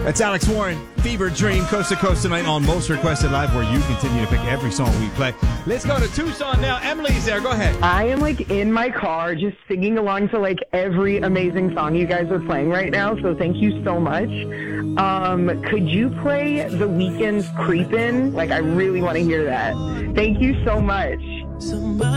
That's Alex Warren, Fever Dream, Coast to Coast tonight on Most Requested Live, where you continue to pick every song we play. Let's go to Tucson now. Emily's there. Go ahead. I am in my car just singing along to every amazing song you guys are playing right now. So thank you so much. Could you play The Weeknd's Creepin'? I really want to hear that. Thank you so much.